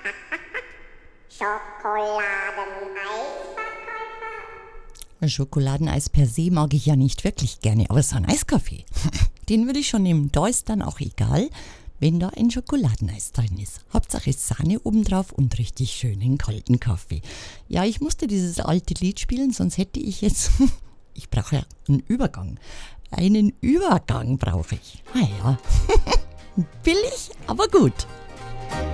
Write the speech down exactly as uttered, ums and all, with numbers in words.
Schokoladeneisverkäufer. Schokoladeneis per se mag ich ja nicht wirklich gerne, aber so ein Eiskaffee, den würde ich schon nehmen. Da ist dann auch egal, wenn da ein Schokoladeneis drin ist. Hauptsache Sahne obendrauf und richtig schönen kalten Kaffee. Ja, ich musste dieses alte Lied spielen, sonst hätte ich jetzt... Ich brauche ja einen Übergang. Einen Übergang brauche ich. Naja, billig, aber gut.